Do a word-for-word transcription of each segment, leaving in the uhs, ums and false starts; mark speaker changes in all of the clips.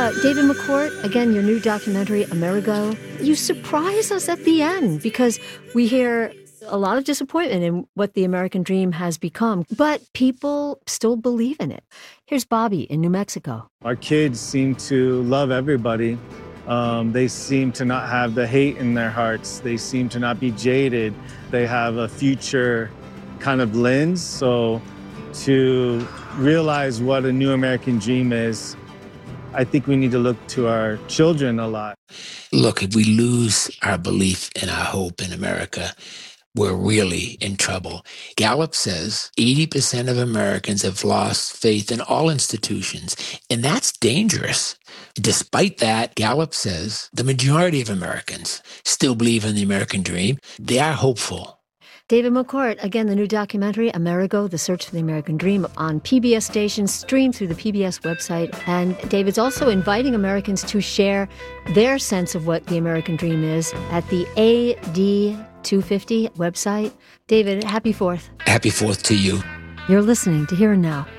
Speaker 1: Uh, David McCourt, again, your new documentary, Amerigo. You surprise us at the end because we hear a lot of disappointment in what the American dream has become, but people still believe in it. Here's Bobby in New Mexico.
Speaker 2: Our kids seem to love everybody. Um, they seem to not have the hate in their hearts. They seem to not be jaded. They have a future kind of lens. So to realize what a new American dream is, I think we need to look to our children a lot.
Speaker 3: Look, if we lose our belief and our hope in America, we're really in trouble. Gallup says eighty percent of Americans have lost faith in all institutions, and that's dangerous. Despite that, Gallup says the majority of Americans still believe in the American dream. They are hopeful.
Speaker 1: David McCourt, again, the new documentary, Amerigo, The Search for the American Dream, on P B S stations, streamed through the P B S website. And David's also inviting Americans to share their sense of what the American dream is at the A D two fifty website. David, happy Fourth.
Speaker 3: Happy Fourth to you.
Speaker 1: You're listening to Here and Now.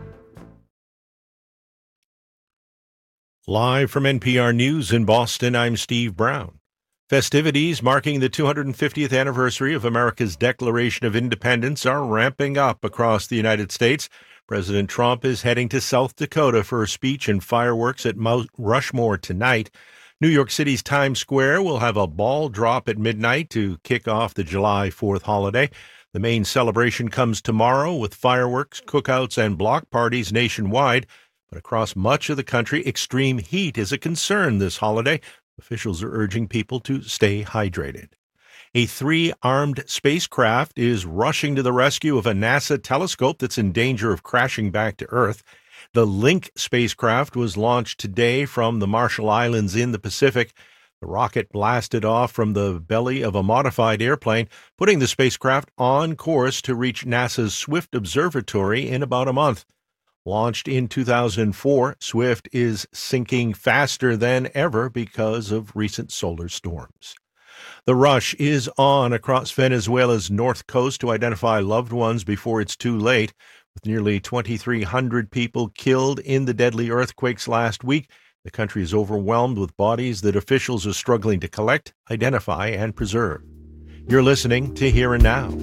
Speaker 4: Live from N P R News in Boston, I'm Steve Brown. Festivities marking the two hundred fiftieth anniversary of America's Declaration of Independence are ramping up across the United States. President Trump is heading to South Dakota for a speech and fireworks at Mount Rushmore tonight. New York City's Times Square will have a ball drop at midnight to kick off the July fourth holiday. The main celebration comes tomorrow with fireworks, cookouts, and block parties nationwide. But across much of the country, extreme heat is a concern this holiday. Officials are urging people to stay hydrated. A three-armed spacecraft is rushing to the rescue of a NASA telescope that's in danger of crashing back to Earth. The Link spacecraft was launched today from the Marshall Islands in the Pacific. The rocket blasted off from the belly of a modified airplane, putting the spacecraft on course to reach NASA's Swift Observatory in about a month. Launched in two thousand four, Swift is sinking faster than ever because of recent solar storms. The rush is on across Venezuela's north coast to identify loved ones before it's too late. With nearly twenty-three hundred people killed in the deadly earthquakes last week, the country is overwhelmed with bodies that officials are struggling to collect, identify, and preserve. You're listening to Here and Now.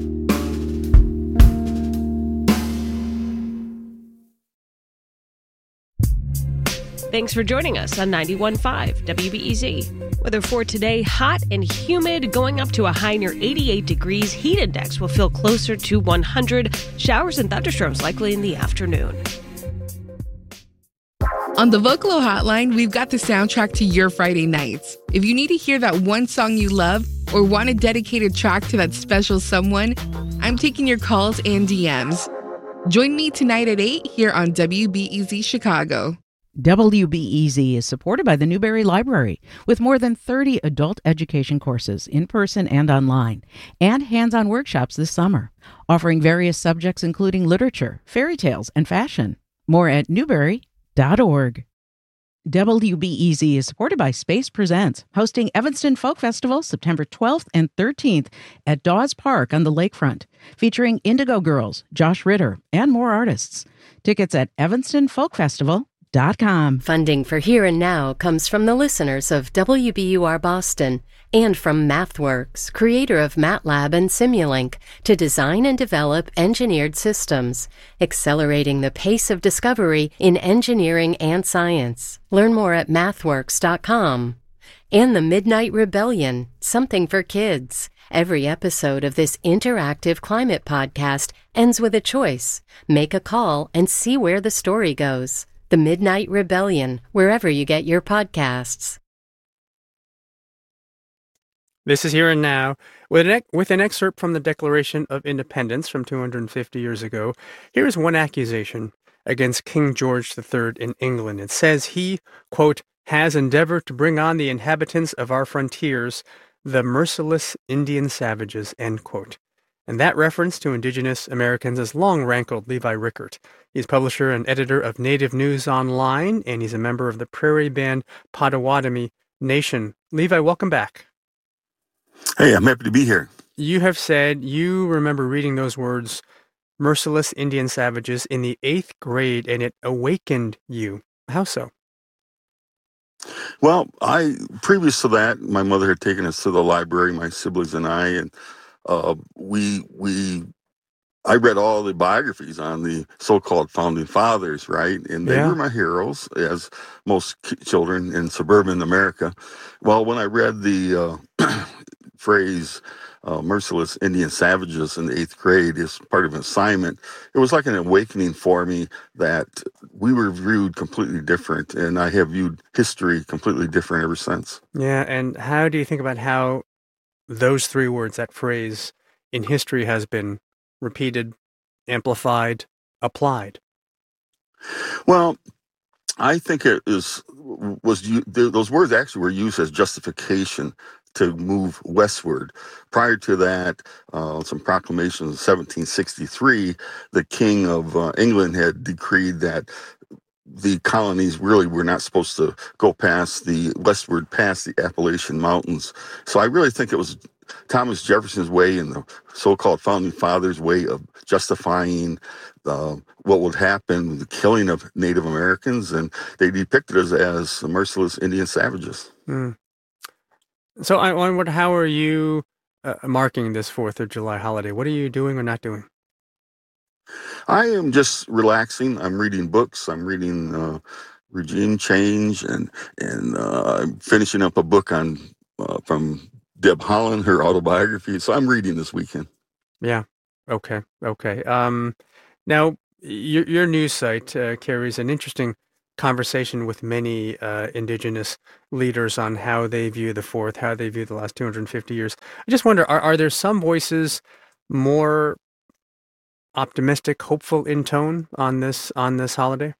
Speaker 5: Thanks for joining us on ninety-one point five W B E Z. Weather for today, hot and humid, going up to a high near eighty-eight degrees. Heat index will feel closer to one hundred. Showers and thunderstorms likely in the afternoon.
Speaker 6: On the Vocalo Hotline, we've got the soundtrack to your Friday nights. If you need to hear that one song you love or want a dedicated track to that special someone, I'm taking your calls and D Ms. Join me tonight at eight here on W B E Z Chicago.
Speaker 7: W B E Z is supported by the Newberry Library with more than thirty adult education courses in person and online, and hands-on workshops this summer, offering various subjects including literature, fairy tales, and fashion. More at newberry dot org. W B E Z is supported by Space Presents, hosting Evanston Folk Festival September twelfth and thirteenth at Dawes Park on the lakefront, featuring Indigo Girls, Josh Ritter, and more artists. Tickets at evanston folk festival dot com.
Speaker 8: Funding for Here and Now comes from the listeners of W B U R Boston and from MathWorks, creator of MATLAB and Simulink, to design and develop engineered systems, accelerating the pace of discovery in engineering and science. Learn more at mathworks dot com. And the Midnight Rebellion, something for kids. Every episode of this interactive climate podcast ends with a choice. Make a call and see where the story goes. The Midnight Rebellion, wherever you get your podcasts.
Speaker 9: This is Here and Now. With an, with an excerpt from the Declaration of Independence from two hundred fifty years ago, here is one accusation against King George the Third in England. It says he, quote, has endeavored to bring on the inhabitants of our frontiers the merciless Indian savages, end quote. And that reference to indigenous Americans has long rankled Levi Rickert. He's publisher and editor of Native News Online, and he's a member of the prairie band Potawatomi Nation. Levi, welcome back.
Speaker 10: Hey, I'm happy to be here.
Speaker 9: You have said you remember reading those words, merciless Indian savages, in the eighth grade, and it awakened you. How so?
Speaker 10: Well, I previous to that, my mother had taken us to the library, my siblings and I, and uh, we we I read all the biographies on the so-called founding fathers, right? And they
Speaker 9: Yeah.
Speaker 10: were my heroes, as most ki- children in suburban America. Well, when I read the uh, phrase uh, merciless Indian savages in the eighth grade as part of an assignment, it was like an awakening for me that we were viewed completely different, and I have viewed history completely different ever since.
Speaker 9: Yeah, and how do you think about how those three words, that phrase in history, has been repeated, amplified, applied?
Speaker 10: Well, I think it is was u- th- those words actually were used as justification to move westward. Prior to that, uh, some proclamations in seventeen sixty-three, the King of uh, England had decreed that the colonies really were not supposed to go past the westward, past the Appalachian Mountains. So I really think it was Thomas Jefferson's way and the so-called founding fathers' way of justifying uh, what would happen, the killing of Native Americans, and they depicted us as merciless Indian savages.
Speaker 9: Mm. So I wonder, how are you uh, marking this fourth of July holiday? What are you doing or not doing?
Speaker 10: I am just relaxing. I'm reading books. I'm reading uh, Regime Change, and and uh, I'm finishing up a book on uh, from Deb Holland, her autobiography. So I'm reading this weekend.
Speaker 9: Yeah. Okay. Okay. Um, now, your your news site uh, carries an interesting conversation with many uh, indigenous leaders on how they view the fourth, how they view the last two hundred fifty years. I just wonder, are, are there some voices more optimistic, hopeful in tone on this on this holiday?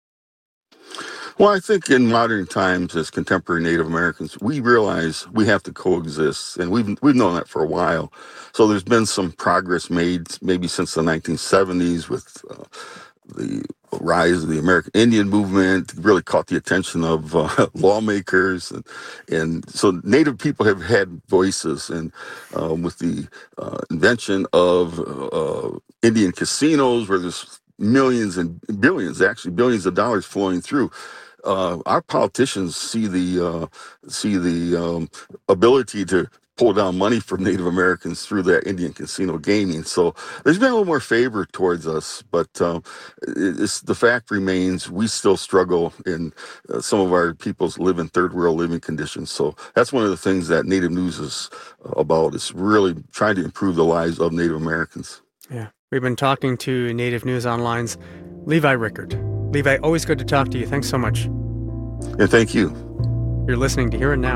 Speaker 10: Well, I think in modern times, as contemporary Native Americans, we realize we have to coexist, and we've we've known that for a while. So there's been some progress made, maybe since the nineteen seventies, with uh, the rise of the American Indian movement. Really caught the attention of uh, lawmakers, and and so Native people have had voices, and uh, with the uh, invention of uh, Indian casinos, where there's millions and billions, actually billions of dollars flowing through. Uh, our politicians see the uh, see the um, ability to pull down money from Native Americans through that Indian casino gaming. So there's been a little more favor towards us, but uh, it's, the fact remains we still struggle, and uh, some of our peoples live in third world living conditions. So that's one of the things that Native News is about, is really trying to improve the lives of Native Americans.
Speaker 9: Yeah. We've been talking to Native News Online's Levi Rickard. Levi, always good to talk to you. Thanks so much.
Speaker 10: And thank you.
Speaker 9: You're listening to Here and Now.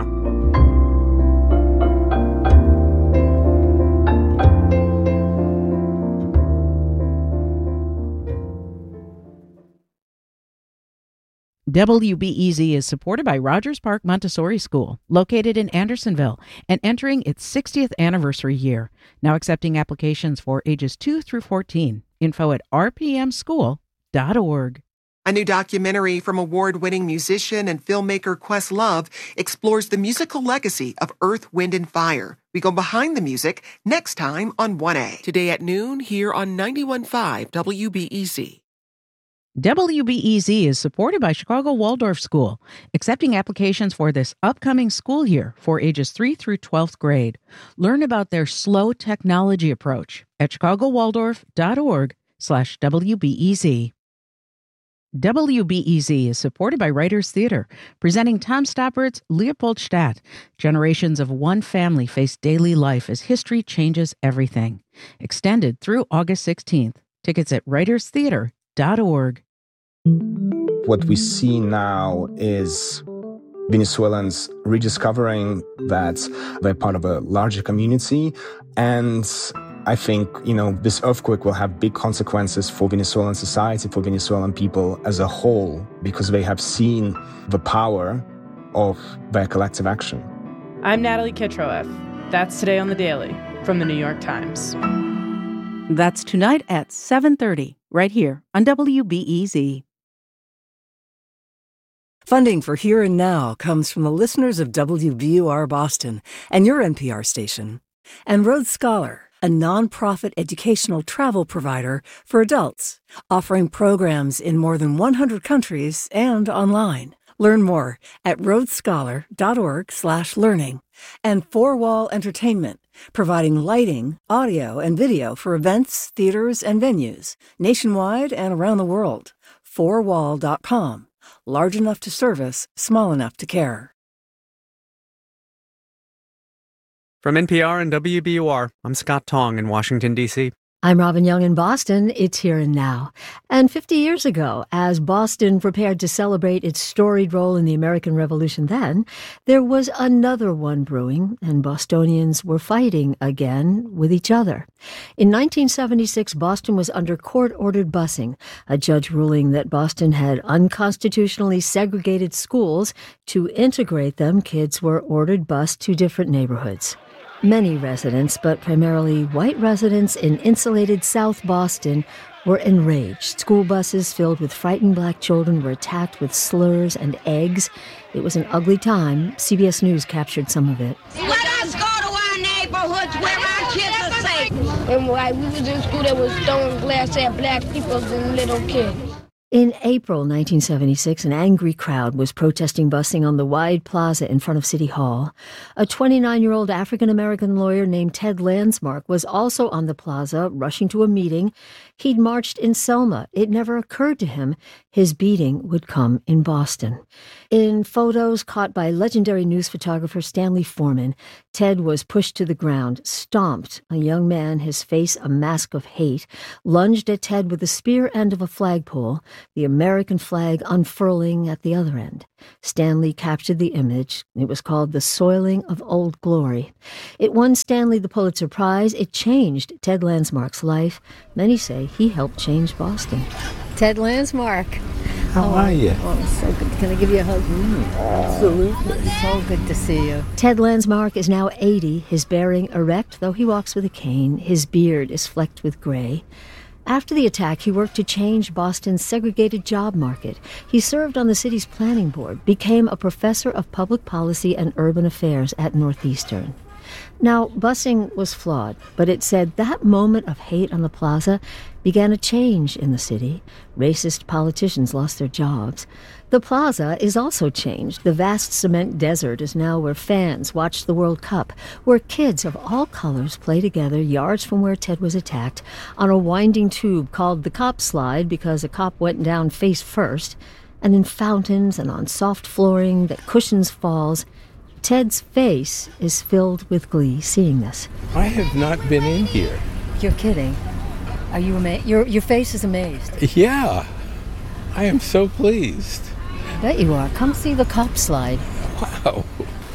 Speaker 7: W B E Z is supported by Rogers Park Montessori School, located in Andersonville and entering its sixtieth anniversary year. Now accepting applications for ages two through fourteen. Info at r p m school dot org.
Speaker 11: A new documentary from award-winning musician and filmmaker Questlove explores the musical legacy of Earth, Wind, and Fire. We go behind the music next time on one A. Today at noon here on ninety-one point five W B E Z.
Speaker 7: W B E Z is supported by Chicago Waldorf School, accepting applications for this upcoming school year for ages three through twelfth grade. Learn about their slow technology approach at chicago waldorf dot org slash W B E Z. W B E Z is supported by Writers Theater, presenting Tom Stoppard's Leopoldstadt. Generations of one family face daily life as history changes everything. Extended through August sixteenth. Tickets at writers theater dot org.
Speaker 12: What we see now is Venezuelans rediscovering that they're part of a larger community. And I think, you know, this earthquake will have big consequences for Venezuelan society, for Venezuelan people as a whole, because they have seen the power of their collective action.
Speaker 13: I'm Natalie Kitroeff. That's Today on the Daily from the New York Times.
Speaker 7: That's tonight at seven thirty, right here on W B E Z.
Speaker 14: Funding for Here and Now comes from the listeners of W B U R Boston and your N P R station, and Road Scholar, a nonprofit educational travel provider for adults, offering programs in more than one hundred countries and online. Learn more at roadscholar.org slash learning. And Four Wall Entertainment, providing lighting, audio, and video for events, theaters, and venues nationwide and around the world. four wall dot com. Large enough to service, small enough to care.
Speaker 9: From N P R and W B U R, I'm Scott Tong in Washington, D C
Speaker 1: I'm Robin Young in Boston. It's Here and Now. And fifty years ago, as Boston prepared to celebrate its storied role in the American Revolution then, there was another one brewing, and Bostonians were fighting again with each other. In nineteen seventy-six, Boston was under court-ordered busing, a judge ruling that Boston had unconstitutionally segregated schools. To integrate them, kids were ordered bused to different neighborhoods. Many residents, but primarily white residents in insulated South Boston, were enraged. School buses filled with frightened black children were attacked with slurs and eggs. It was an ugly time. C B S News captured some of it.
Speaker 15: Let us go to our neighborhoods where our kids are safe. And while we was in school, they was throwing glass at black people and little kids.
Speaker 1: In April nineteen seventy-six, an angry crowd was protesting busing on the wide plaza in front of City Hall. A twenty-nine-year-old African-American lawyer named Ted Landsmark was also on the plaza, rushing to a meeting. He'd marched in Selma. It never occurred to him his beating would come in Boston. In photos caught by legendary news photographer Stanley Foreman, Ted was pushed to the ground, stomped. A young man, his face a mask of hate, lunged at Ted with the spear end of a flagpole, the American flag unfurling at the other end. Stanley captured the image. It was called The Soiling of Old Glory. It won Stanley the Pulitzer Prize. It changed Ted Landsmark's life. Many say he helped change Boston. Ted Landsmark.
Speaker 16: How
Speaker 1: oh,
Speaker 16: are you?
Speaker 1: Oh, it's so good. Can I give you a hug?
Speaker 16: Mm, absolutely.
Speaker 1: So good to see you. Ted Landsmark is now eighty, his bearing erect, though he walks with a cane. His beard is flecked with gray. After the attack, he worked to change Boston's segregated job market. He served on the city's planning board, became a professor of public policy and urban affairs at Northeastern. Now, busing was flawed, but it said that moment of hate on the plaza began a change in the city. Racist politicians lost their jobs. The plaza is also changed. The vast cement desert is now where fans watch the World Cup, where kids of all colors play together yards from where Ted was attacked on a winding tube called the Cop Slide because a cop went down face first, and in fountains and on soft flooring that cushions falls. Ted's face is filled with glee seeing this.
Speaker 16: I have not been in here.
Speaker 1: You're kidding. Are you amazed? Your, your face is amazed.
Speaker 16: Yeah. I am so pleased.
Speaker 1: I bet you are. Come see the Cop Slide.
Speaker 16: Wow.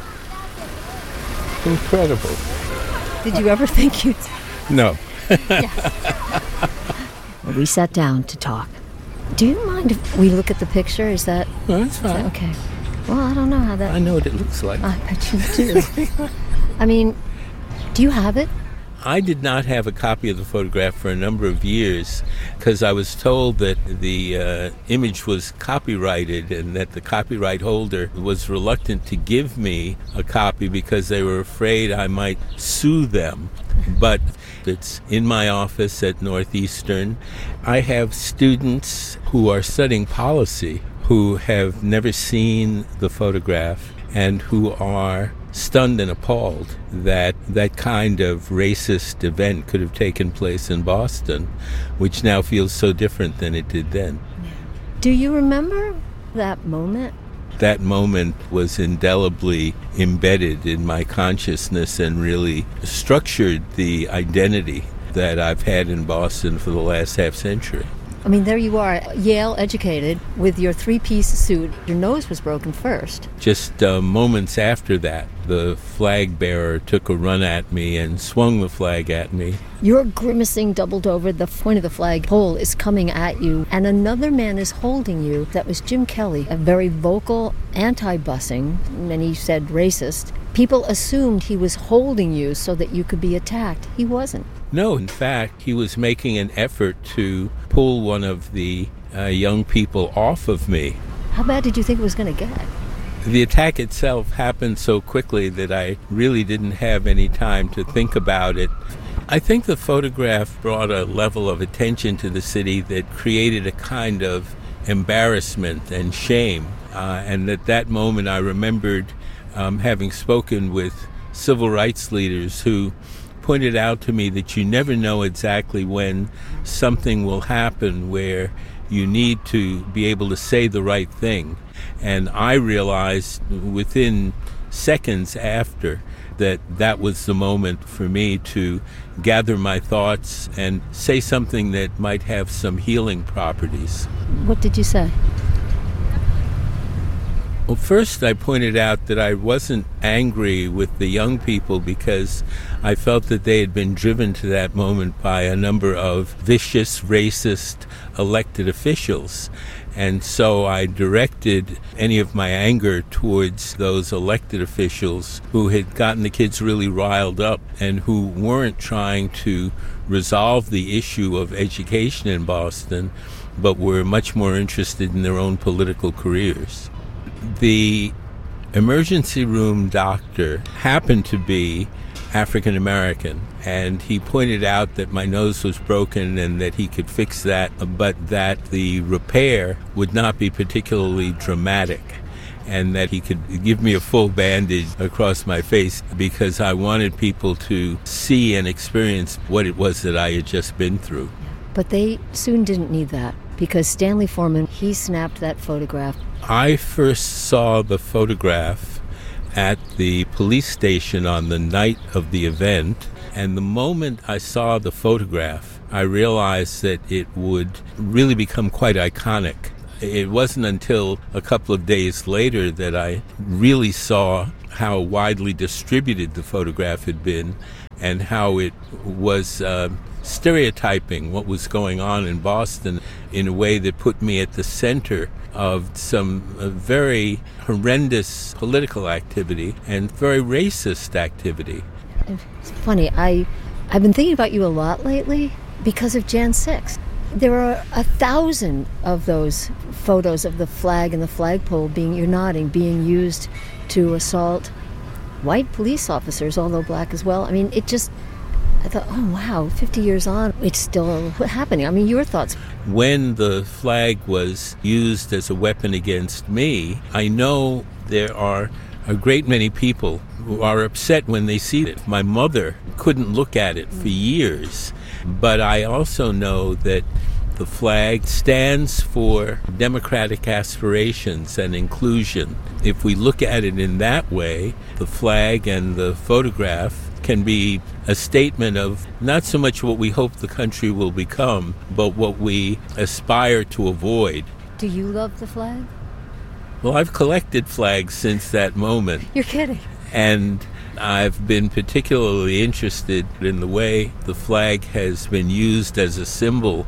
Speaker 16: Incredible.
Speaker 1: Did you ever think you'd...
Speaker 16: No.
Speaker 1: Yes. Well, we sat down to talk. Do you mind if we look at the picture? Is that...
Speaker 16: No, that's fine.
Speaker 1: Is that okay. Well, I don't know how that...
Speaker 16: I know what it looks like.
Speaker 1: I bet you do. I mean, do you have it?
Speaker 16: I did not have a copy of the photograph for a number of years because I was told that the uh, image was copyrighted and that the copyright holder was reluctant to give me a copy because they were afraid I might sue them. But it's in my office at Northeastern. I have students who are studying policy who have never seen the photograph and who are stunned and appalled that that kind of racist event could have taken place in Boston, which now feels so different than it did then.
Speaker 1: Do you remember that moment?
Speaker 16: That moment was indelibly embedded in my consciousness and really structured the identity that I've had in Boston for the last half century.
Speaker 1: I mean, there you are, Yale educated, with your three-piece suit. Your nose was broken first.
Speaker 16: Just uh, moments after that, the flag bearer took a run at me and swung the flag at me.
Speaker 1: You're grimacing, doubled over. The point of the flag pole is coming at you, and another man is holding you. That was Jim Kelly, a very vocal anti-busing, and he said racist. People assumed he was holding you so that you could be attacked. He wasn't.
Speaker 16: No, in fact, he was making an effort to pull one of the uh, young people off of me.
Speaker 1: How bad did you think it was going to get?
Speaker 16: The attack itself happened so quickly that I really didn't have any time to think about it. I think the photograph brought a level of attention to the city that created a kind of embarrassment and shame Uh, and at that moment, I remembered um, having spoken with civil rights leaders who pointed out to me that you never know exactly when something will happen where you need to be able to say the right thing. And I realized within seconds after that that was the moment for me to gather my thoughts and say something that might have some healing properties.
Speaker 1: What did you say?
Speaker 16: Well, first I pointed out that I wasn't angry with the young people because I felt that they had been driven to that moment by a number of vicious, racist elected officials. And so I directed any of my anger towards those elected officials who had gotten the kids really riled up and who weren't trying to resolve the issue of education in Boston, but were much more interested in their own political careers. The emergency room doctor happened to be African American, and he pointed out that my nose was broken and that he could fix that, but that the repair would not be particularly dramatic, and that he could give me a full bandage across my face because I wanted people to see and experience what it was that I had just been through.
Speaker 1: But they soon didn't need that because Stanley Foreman, he snapped that photograph.
Speaker 16: I first saw the photograph at the police station on the night of the event, and the moment I saw the photograph, I realized that it would really become quite iconic. It wasn't until a couple of days later that I really saw how widely distributed the photograph had been and how it was uh, stereotyping what was going on in Boston in a way that put me at the center of some uh, very horrendous political activity and very racist activity.
Speaker 1: It's funny, I, I've been thinking about you a lot lately because of January sixth. There are a thousand of those photos of the flag and the flagpole being, you're nodding, being used to assault white police officers, although black as well. I mean, it just, I thought, oh wow, fifty years on, it's still happening. I mean, your thoughts?
Speaker 16: When the flag was used as a weapon against me, I know there are a great many people who are upset when they see it. My mother couldn't look at it for years, but I also know that the flag stands for democratic aspirations and inclusion. If we look at it in that way, the flag and the photograph can be a statement of not so much what we hope the country will become, but what we aspire to avoid.
Speaker 1: Do you love the flag?
Speaker 16: Well, I've collected flags since that moment.
Speaker 1: You're kidding.
Speaker 16: And I've been particularly interested in the way the flag has been used as a symbol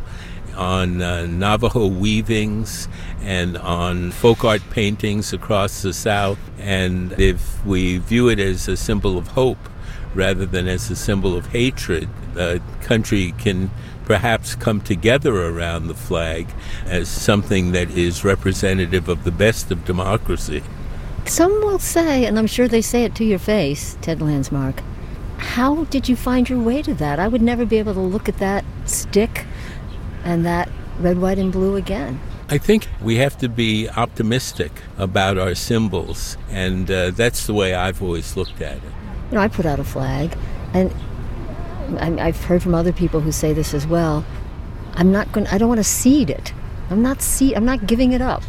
Speaker 16: on uh, Navajo weavings and on folk art paintings across the South. And if we view it as a symbol of hope rather than as a symbol of hatred, the country can perhaps come together around the flag as something that is representative of the best of democracy.
Speaker 1: Some will say, and I'm sure they say it to your face, Ted Landsmark, how did you find your way to that? I would never be able to look at that stick and that red, white, and blue again.
Speaker 16: I think we have to be optimistic about our symbols, and uh, that's the way I've always looked at it.
Speaker 1: You know, I put out a flag, and I've heard from other people who say this as well. I'm not going. I don't want to cede it. I'm not ce- I'm not giving it up.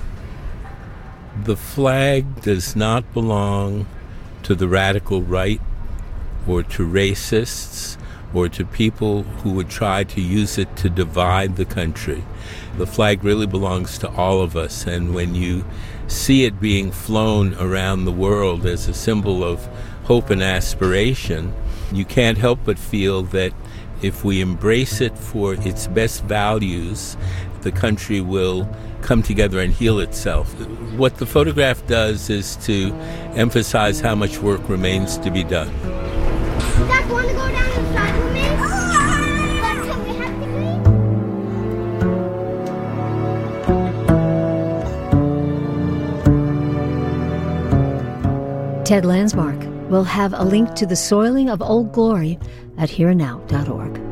Speaker 16: The flag does not belong to the radical right or to racists or to people who would try to use it to divide the country. The flag really belongs to all of us, and when you see it being flown around the world as a symbol of hope and aspiration, you can't help but feel that if we embrace it for its best values, the country will come together and heal itself. What the photograph does is to emphasize how much work remains to be done.
Speaker 15: Dad, want to go down inside with me?
Speaker 1: Ted Landsmark will have a link to the soiling of Old Glory at here and now dot org.